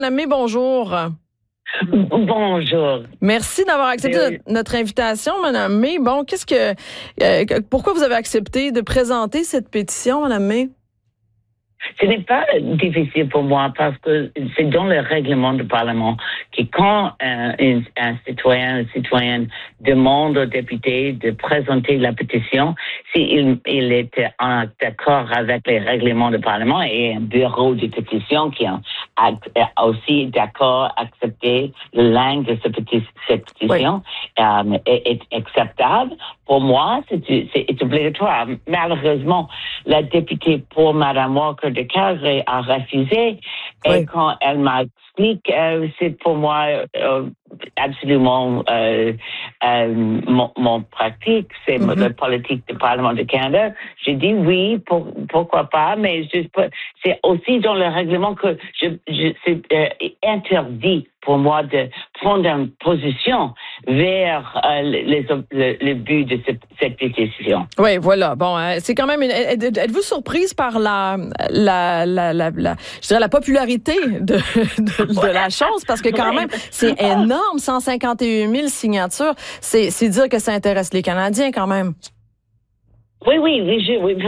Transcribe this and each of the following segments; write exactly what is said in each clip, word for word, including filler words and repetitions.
May, bonjour. Bonjour. Merci d'avoir accepté Oui. notre, notre invitation, Madame May. Bon, qu'est-ce que, euh, pourquoi vous avez accepté de présenter cette pétition, Madame May? Ce n'est pas difficile pour moi parce que c'est dans le règlement du Parlement que quand un, un, un citoyen ou citoyenne demande au député de présenter la pétition, s'il il est en accord avec les règlements du Parlement et un bureau de pétition qui a aussi d'accord à accepter la langue de cette pétition, cette pétition oui. euh, est, est acceptable. Pour moi, c'est, c'est obligatoire. Malheureusement, la députée pour Mme Walker de Calgary a refusé. Oui. Et quand elle m'a expliqué, euh, c'est pour moi euh, absolument euh, euh, mon, mon pratique, c'est mm-hmm. la politique du Parlement du Canada. J'ai dit oui, pour, pourquoi pas, mais je, c'est aussi dans le règlement que je, je, c'est euh, interdit pour moi de prendre une position vers euh, les, le, le but de cette, cette pétition. Oui, voilà. Bon, euh, c'est quand même... Une, êtes-vous surprise par la, la, la, la, la, je dirais la popularité de, de, de la chose? Parce que quand même, c'est énorme, cent cinquante et un mille signatures. C'est, c'est dire que ça intéresse les Canadiens quand même. Oui, oui, oui, je, oui.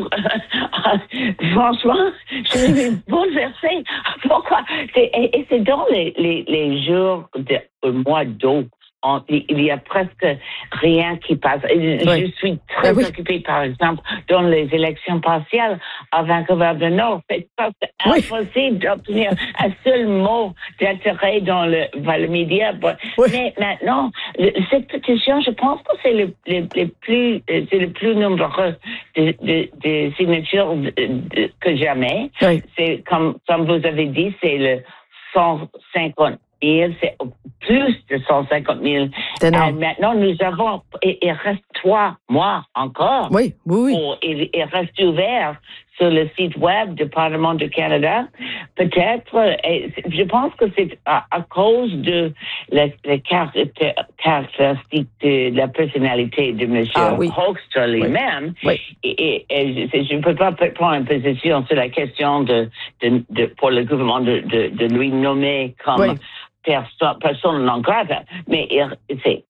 Franchement, je suis bouleversée. Pourquoi? C'est, et, et c'est dans les, les, les jours de euh, mois d'août. On, il y a presque rien qui passe. Oui. Je suis très oui. occupée, par exemple, dans les élections partielles à Vancouver-Nord. C'est presque oui. impossible d'obtenir un seul mot d'intérêt dans le, dans le média. Oui. Mais maintenant, le, cette pétition, je pense que c'est le, le, le plus, c'est le plus nombreux de, de, de signatures de, de, que jamais. Oui. C'est comme, comme vous avez dit, c'est le cent cinquante. Et c'est plus de cent cinquante mille. Euh, maintenant, nous avons, il, il reste trois mois encore. Oui, oui, oui. Pour, il, il reste ouvert sur le site web du Parlement du Canada. Peut-être, et je pense que c'est à, à cause de la, la caractéristique de la personnalité de M. Ah, oui. Hoekstra lui-même. Oui. Et, et, et je ne peux pas prendre une position sur la question de, de, de pour le gouvernement de, de, de lui nommer comme oui. Personne, personne non grata, mais c'est,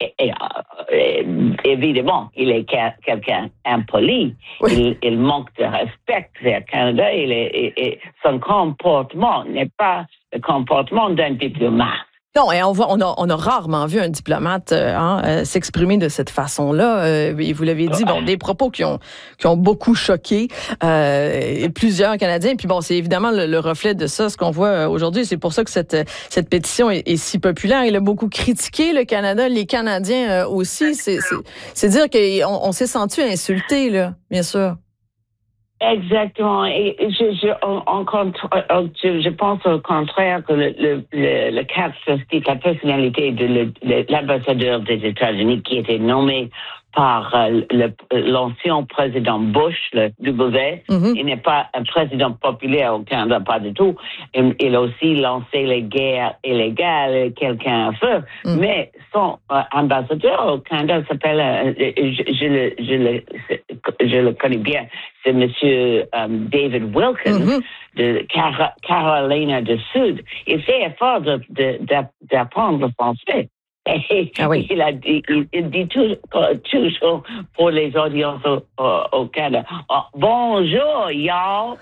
évidemment, il est quelqu'un impoli. Oui. Il, il manque de respect vers le Canada. Il est, et, et son comportement n'est pas le comportement d'un diplomate. Non, et on voit, on a, on a rarement vu un diplomate euh, hein, euh, s'exprimer de cette façon-là. Euh, et vous l'avez dit, bon, des propos qui ont, qui ont beaucoup choqué euh, et plusieurs Canadiens. Puis bon, c'est évidemment le, le reflet de ça, ce qu'on voit aujourd'hui. C'est pour ça que cette, cette pétition est, est si populaire. Il a beaucoup critiqué le Canada, les Canadiens euh, aussi. C'est, c'est, c'est dire qu'on on s'est senti insulté, là, bien sûr. Exactement. Et je, je, on, on, je, je pense au contraire que le, le, le, le caractéristique, la personnalité de le, le, l'ambassadeur des États-Unis qui était nommé par euh, le, l'ancien président Bush, le W. Mm-hmm. Il n'est pas un président populaire au Canada, pas du tout. Il, il a aussi lancé les guerres illégales, quelqu'un à feu. Mm. Mais son euh, ambassadeur au Canada s'appelle, euh, je, je, le, je, le, je le connais bien, c'est M. Um, David Wilkins mm-hmm. de Car- Carolina du Sud. Il fait effort de, de, d'apprendre le français. Et ah oui. il, a dit, il, il dit tout, toujours pour les audiences au, au, au Canada. Oh, bonjour, y'all!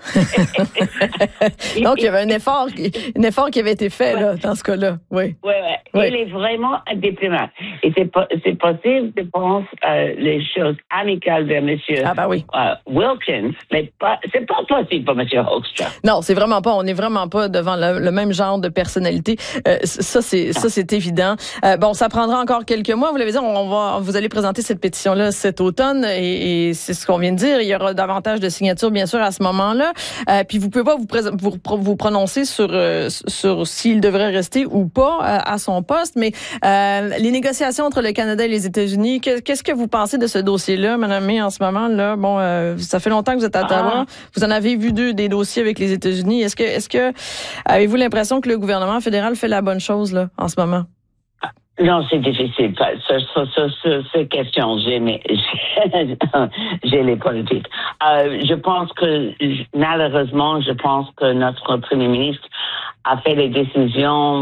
Donc, il y avait un effort, un effort qui avait été fait là, dans ce cas-là. Oui. Oui, oui. Oui. Il est vraiment un diplomate. Et c'est, c'est possible de penser euh, les choses amicales vers M. Ah ben oui. euh, Wilkins, mais pas, c'est pas possible pour M. Hoekstra. Non, c'est vraiment pas. On n'est vraiment pas devant le, le même genre de personnalité. Euh, ça, c'est, ça, c'est évident. Euh, bon, ça prendra encore quelques mois. Vous l'avez dit, on va, vous allez présenter cette pétition-là cet automne et, et c'est ce qu'on vient de dire. Il y aura davantage de signatures, bien sûr, à ce moment-là. Euh, puis vous pouvez pas vous, vous, vous prononcer sur, euh, sur s'il devrait rester ou pas à, à son poste, mais euh, les négociations entre le Canada et les États-Unis, qu'est-ce que vous pensez de ce dossier-là, Mme May, en ce moment? Là, bon, euh, ça fait longtemps que vous êtes à Ottawa. Ah. Vous en avez vu deux des dossiers avec les États-Unis. Est-ce que, est-ce que avez-vous l'impression que le gouvernement fédéral fait la bonne chose là en ce moment? Non, c'est difficile. Sur, sur, sur, sur ces questions, j'ai, mes, j'ai les politiques. Euh, je pense que, malheureusement, je pense que notre Premier ministre a fait les décisions